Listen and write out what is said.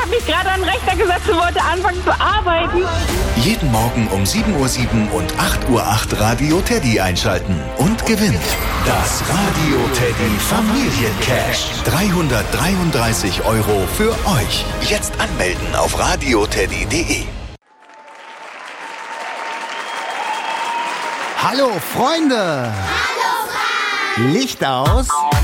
habe mich gerade an den Rechner gesetzt und wollte anfangen zu arbeiten. Jeden Morgen um 7:07 Uhr und 8:08 Uhr Radio Teddy einschalten und gewinnt das Radio Teddy Familiencash. 333 € für euch. Jetzt anmelden auf radioteddy.de. Hallo Freunde! Hallo Frank! Licht aus!